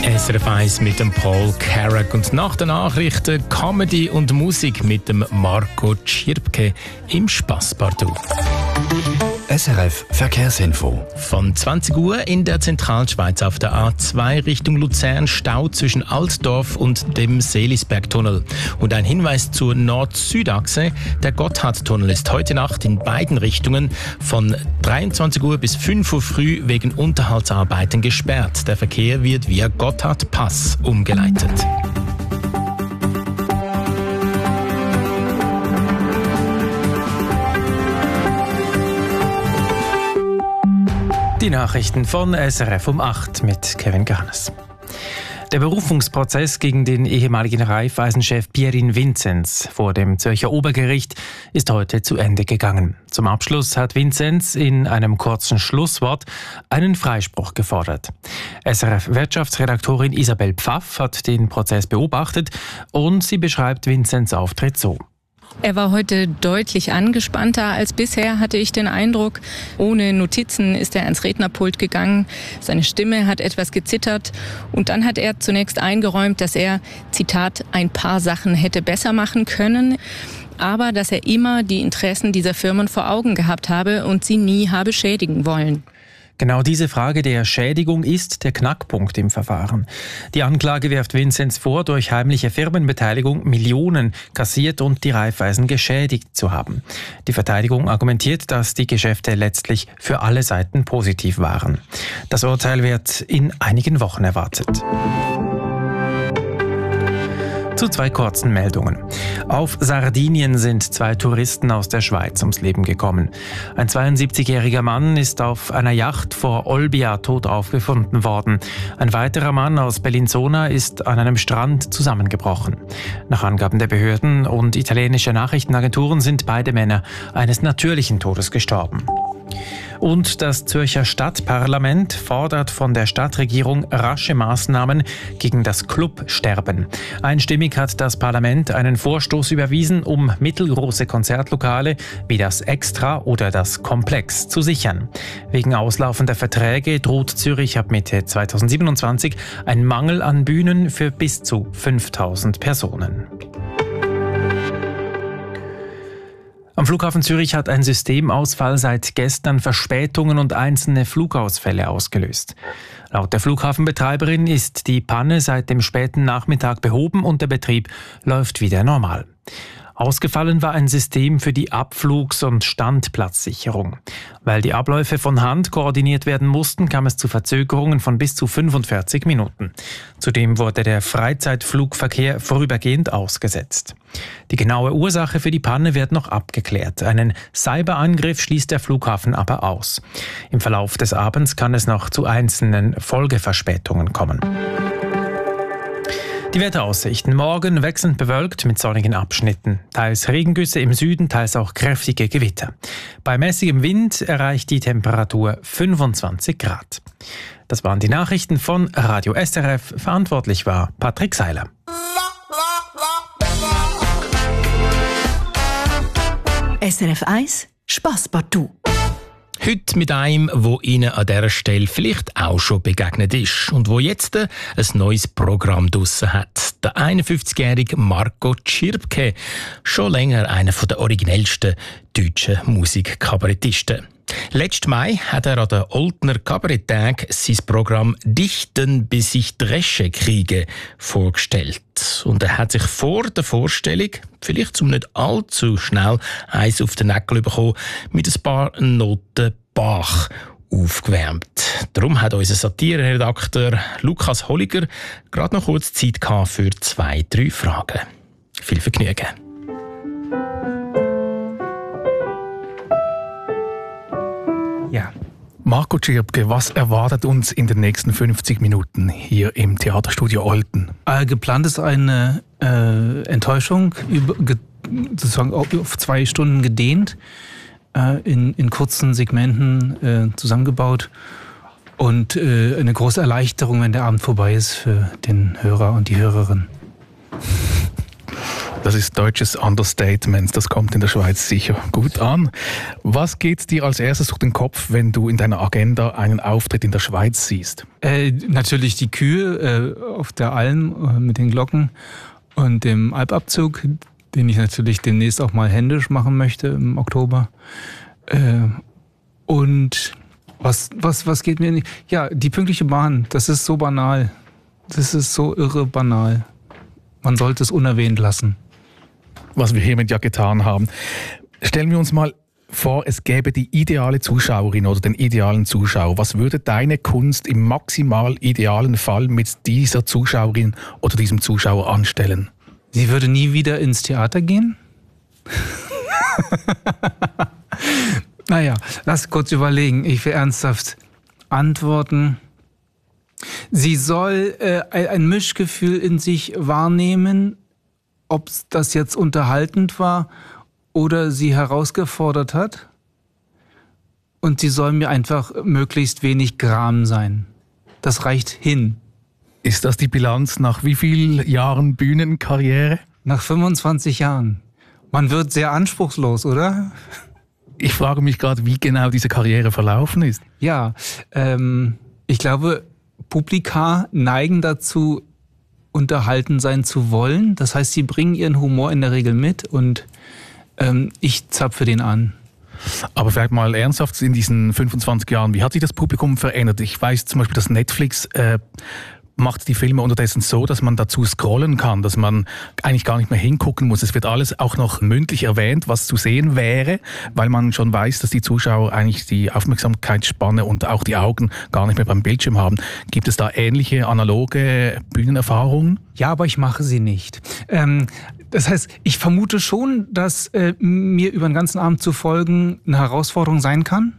SRF 1 mit dem Paul Carrack und nach den Nachrichten Comedy und Musik mit dem Marco Tschirpke im Spasspartout. SRF Verkehrsinfo. Von 20 Uhr in der Zentralschweiz auf der A2 Richtung Luzern Stau zwischen Altdorf und dem Seelisbergtunnel. Und ein Hinweis zur Nord-Süd-Achse. Der Gotthardtunnel ist heute Nacht in beiden Richtungen von 23 Uhr bis 5 Uhr früh wegen Unterhaltsarbeiten gesperrt. Der Verkehr wird via Gotthardpass umgeleitet. Die Nachrichten von SRF um 8 mit Kevin Garnes. Der Berufungsprozess gegen den ehemaligen Raiffeisen-Chef Pierin Vinzenz vor dem Zürcher Obergericht ist heute zu Ende gegangen. Zum Abschluss hat Vinzenz in einem kurzen Schlusswort einen Freispruch gefordert. SRF-Wirtschaftsredaktorin Isabel Pfaff hat den Prozess beobachtet und sie beschreibt Vinzenz' Auftritt so. Er war heute deutlich angespannter als bisher, hatte ich den Eindruck. Ohne Notizen ist er ans Rednerpult gegangen. Seine Stimme hat etwas gezittert. Und dann hat er zunächst eingeräumt, dass er, Zitat, ein paar Sachen hätte besser machen können. Aber dass er immer die Interessen dieser Firmen vor Augen gehabt habe und sie nie habe schädigen wollen. Genau diese Frage der Schädigung ist der Knackpunkt im Verfahren. Die Anklage wirft Vinzenz vor, durch heimliche Firmenbeteiligung Millionen kassiert und die Raiffeisen geschädigt zu haben. Die Verteidigung argumentiert, dass die Geschäfte letztlich für alle Seiten positiv waren. Das Urteil wird in einigen Wochen erwartet. Zu zwei kurzen Meldungen. Auf Sardinien sind 2 Touristen aus der Schweiz ums Leben gekommen. Ein 72-jähriger Mann ist auf einer Yacht vor Olbia tot aufgefunden worden. Ein weiterer Mann aus Bellinzona ist an einem Strand zusammengebrochen. Nach Angaben der Behörden und italienischer Nachrichtenagenturen sind beide Männer eines natürlichen Todes gestorben. Und das Zürcher Stadtparlament fordert von der Stadtregierung rasche Maßnahmen gegen das Clubsterben. Einstimmig hat das Parlament einen Vorstoß überwiesen, um mittelgroße Konzertlokale wie das Extra oder das Komplex zu sichern. Wegen auslaufender Verträge droht Zürich ab Mitte 2027 ein Mangel an Bühnen für bis zu 5000 Personen. Am Flughafen Zürich hat ein Systemausfall seit gestern Verspätungen und einzelne Flugausfälle ausgelöst. Laut der Flughafenbetreiberin ist die Panne seit dem späten Nachmittag behoben und der Betrieb läuft wieder normal. Ausgefallen war ein System für die Abflugs- und Standplatzsicherung. Weil die Abläufe von Hand koordiniert werden mussten, kam es zu Verzögerungen von bis zu 45 Minuten. Zudem wurde der Freizeitflugverkehr vorübergehend ausgesetzt. Die genaue Ursache für die Panne wird noch abgeklärt. Einen Cyberangriff schließt der Flughafen aber aus. Im Verlauf des Abends kann es noch zu einzelnen Folgeverspätungen kommen. Die Wetteraussichten. Morgen wechselnd bewölkt mit sonnigen Abschnitten. Teils Regengüsse im Süden, teils auch kräftige Gewitter. Bei mäßigem Wind erreicht die Temperatur 25 Grad. Das waren die Nachrichten von Radio SRF. Verantwortlich war Patrick Seiler. SRF 1 Spasspartout. Heute mit einem, wo Ihnen an dieser Stelle vielleicht auch schon begegnet ist und wo jetzt ein neues Programm draussen hat. Der 51-jährige Marco Tschirpke, schon länger einer der originellsten deutschen Musikkabarettisten. Letzten Mai hat er an den Oltner Kabaretttag sein Programm «Dichten, bis ich Dresche kriege» vorgestellt. Und er hat sich vor der Vorstellung, vielleicht zum nicht allzu schnell eins auf den Nägel bekommen, mit ein paar Noten Bach aufgewärmt. Darum hat unser Satire-Redakteur Lukas Holliger gerade noch kurz Zeit gehabt für 2-3 Fragen. Viel Vergnügen. Ja. Marco Tschirpke, was erwartet uns in den nächsten 50 Minuten hier im Theaterstudio Olten? Geplant ist eine Enttäuschung, sozusagen auf 2 Stunden gedehnt, in kurzen Segmenten zusammengebaut und eine große Erleichterung, wenn der Abend vorbei ist für den Hörer und die Hörerin. Das ist deutsches Understatement, das kommt in der Schweiz sicher gut an. Was geht dir als erstes durch den Kopf, wenn du in deiner Agenda einen Auftritt in der Schweiz siehst? Natürlich die Kühe auf der Alm mit den Glocken und dem Alpabzug, den ich natürlich demnächst auch mal händisch machen möchte im Oktober. Und was geht mir nicht? Ja, die pünktliche Bahn, das ist so banal. Das ist so irre banal. Man sollte es unerwähnt lassen. Was wir hiermit ja getan haben. Stellen wir uns mal vor, es gäbe die ideale Zuschauerin oder den idealen Zuschauer. Was würde deine Kunst im maximal idealen Fall mit dieser Zuschauerin oder diesem Zuschauer anstellen? Sie würde nie wieder ins Theater gehen? Naja, lass kurz überlegen. Ich will ernsthaft antworten. Sie soll ein Mischgefühl in sich wahrnehmen, ob das jetzt unterhaltend war oder sie herausgefordert hat. Und sie soll mir einfach möglichst wenig Gram sein. Das reicht hin. Ist das die Bilanz nach wie vielen Jahren Bühnenkarriere? Nach 25 Jahren. Man wird sehr anspruchslos, oder? Ich frage mich gerade, wie genau diese Karriere verlaufen ist. Ja, ich glaube, Publika neigen dazu, unterhalten sein zu wollen. Das heißt, sie bringen ihren Humor in der Regel mit und ich zapfe den an. Aber vielleicht mal ernsthaft in diesen 25 Jahren, wie hat sich das Publikum verändert? Ich weiß zum Beispiel, dass Netflix macht die Filme unterdessen so, dass man dazu scrollen kann, dass man eigentlich gar nicht mehr hingucken muss. Es wird alles auch noch mündlich erwähnt, was zu sehen wäre, weil man schon weiß, dass die Zuschauer eigentlich die Aufmerksamkeitsspanne und auch die Augen gar nicht mehr beim Bildschirm haben. Gibt es da ähnliche analoge Bühnenerfahrungen? Ja, aber ich mache sie nicht. Das heißt, ich vermute schon, dass mir über den ganzen Abend zu folgen eine Herausforderung sein kann.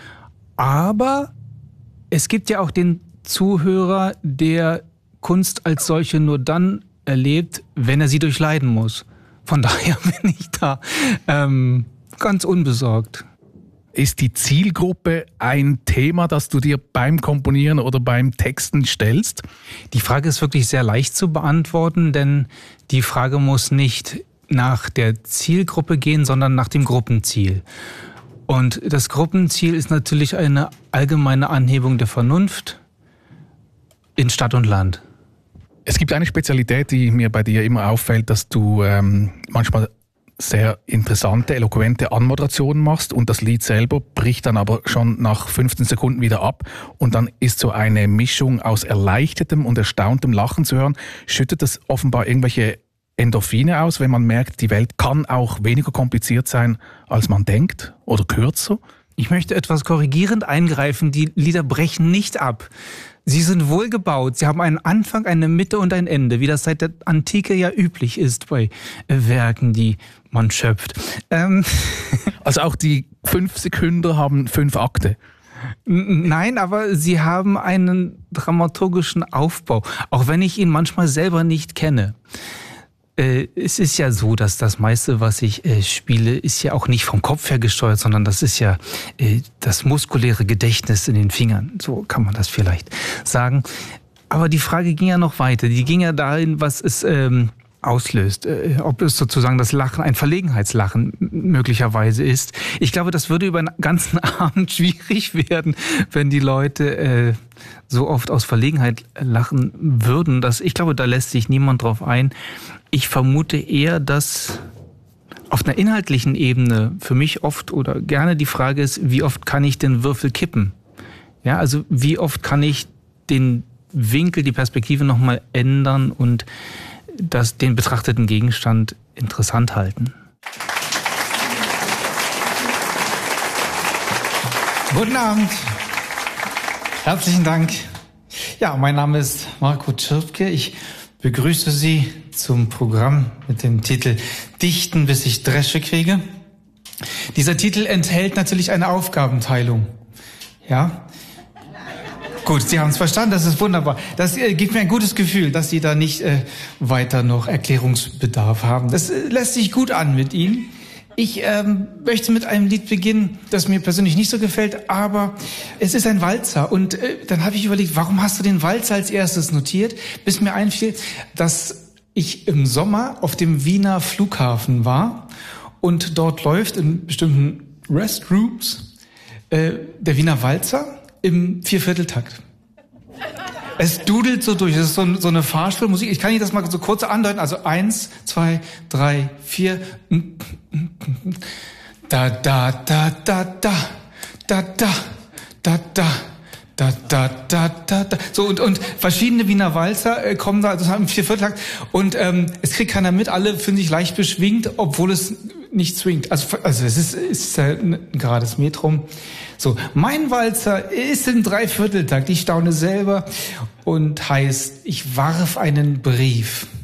Aber es gibt ja auch den Zuhörer, der Kunst als solche nur dann erlebt, wenn er sie durchleiden muss. Von daher bin ich da ganz unbesorgt. Ist die Zielgruppe ein Thema, das du dir beim Komponieren oder beim Texten stellst? Die Frage ist wirklich sehr leicht zu beantworten, denn die Frage muss nicht nach der Zielgruppe gehen, sondern nach dem Gruppenziel. Und das Gruppenziel ist natürlich eine allgemeine Anhebung der Vernunft in Stadt und Land. Es gibt eine Spezialität, die mir bei dir immer auffällt, dass du manchmal sehr interessante, eloquente Anmoderationen machst und das Lied selber bricht dann aber schon nach 15 Sekunden wieder ab und dann ist so eine Mischung aus erleichtertem und erstauntem Lachen zu hören. Schüttet das offenbar irgendwelche Endorphine aus, wenn man merkt, die Welt kann auch weniger kompliziert sein, als man denkt oder kürzer? Ich möchte etwas korrigierend eingreifen. Die Lieder brechen nicht ab. Sie sind wohlgebaut. Sie haben einen Anfang, eine Mitte und ein Ende, wie das seit der Antike ja üblich ist bei Werken, die man schöpft. Also auch die 5 Sekunden haben 5 Akte? Nein, aber sie haben einen dramaturgischen Aufbau, auch wenn ich ihn manchmal selber nicht kenne. Es ist ja so, dass das meiste, was ich spiele, ist ja auch nicht vom Kopf her gesteuert, sondern das ist ja das muskuläre Gedächtnis in den Fingern. So kann man das vielleicht sagen. Aber die Frage ging ja noch weiter. Die ging ja dahin, was es auslöst. Ob es sozusagen das Lachen, ein Verlegenheitslachen möglicherweise ist. Ich glaube, das würde über den ganzen Abend schwierig werden, wenn die Leute so oft aus Verlegenheit lachen würden. Ich glaube, da lässt sich niemand drauf ein. Ich vermute eher, dass auf einer inhaltlichen Ebene für mich oft oder gerne die Frage ist, wie oft kann ich den Würfel kippen? Ja, also wie oft kann ich den Winkel, die Perspektive nochmal ändern und den betrachteten Gegenstand interessant halten. Guten Abend. Herzlichen Dank. Ja, mein Name ist Marco Tschirpke. Ich begrüße Sie zum Programm mit dem Titel Dichten, bis ich Dresche kriege. Dieser Titel enthält natürlich eine Aufgabenteilung. Ja? Gut, Sie haben es verstanden, das ist wunderbar. Das gibt mir ein gutes Gefühl, dass Sie da nicht weiter noch Erklärungsbedarf haben. Das lässt sich gut an mit Ihnen. Ich möchte mit einem Lied beginnen, das mir persönlich nicht so gefällt, aber es ist ein Walzer. Und dann habe ich überlegt, warum hast du den Walzer als erstes notiert? Bis mir einfiel, dass ich im Sommer auf dem Wiener Flughafen war und dort läuft in bestimmten Restrooms der Wiener Walzer im Viervierteltakt. Es dudelt so durch. Es ist so eine Fahrspielmusik. Ich kann Ihnen das mal so kurz andeuten. Also 1, 2, 3, 4. Da, da, da, da, da, da, da, da, da. Da, da, da, da, da. So, und verschiedene Wiener Walzer kommen da, also haben im Viervierteltakt. Und es kriegt keiner mit, alle fühlen sich leicht beschwingt, obwohl es nicht swingt. Also es ist ein gerades Metrum. So, mein Walzer ist im Dreivierteltakt. Ich staune selber und heißt, ich warf einen Brief